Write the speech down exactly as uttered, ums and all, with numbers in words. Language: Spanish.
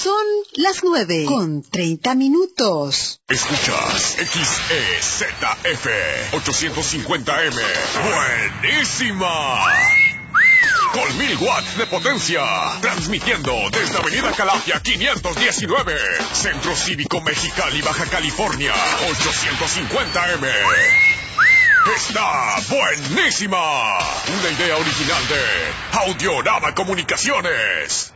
Son las nueve con treinta minutos. Escuchas X E Z F ochocientos cincuenta M. ¡Buenísima! Con mil watts de potencia. Transmitiendo desde Avenida Calafia quinientos diecinueve. Centro Cívico Mexicali, Baja California. ochocientos cincuenta M. ¡Está buenísima! Una idea original de Audiorama Comunicaciones.